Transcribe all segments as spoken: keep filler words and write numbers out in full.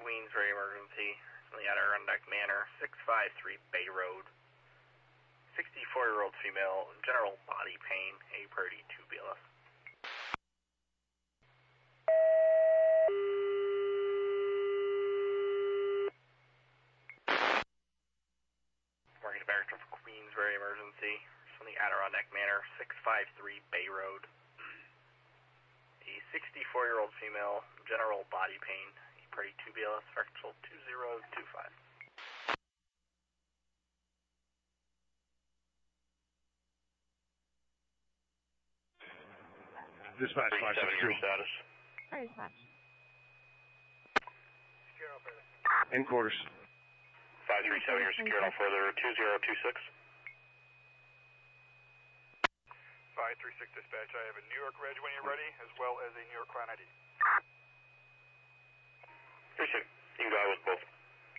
Queensbury emergency from the Adirondack Manor, six five three Bay Road. sixty-four-year-old female, general body pain, a priority two B L S. Morgan Barrington for Queensbury emergency from the Adirondack Manor, six five three Bay Road. A sixty-four-year-old female, general body pain, a priority two B L S, fractal two zero two five. Dispatch, five six your status. Hi, dispatch. In quarters. five three seven, you're secured on further two zero two six. five three six dispatch, I have a New York Reg when you're ready, as well as a New York Client I D. Appreciate it. You can go out with both.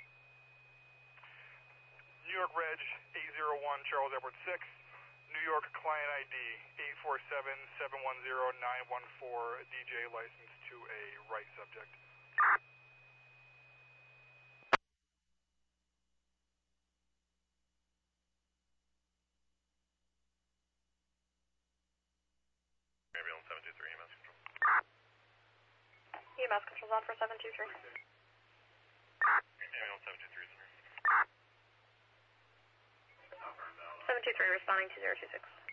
New York Reg eight zero one Charles Edward six, New York Client I D eight four seven seven one zero nine one four, D J license to a right subject. seven two three E M S control. E M S control's on for seven two three. Ambulance seven two three is in here. seven two three responding to zero two six.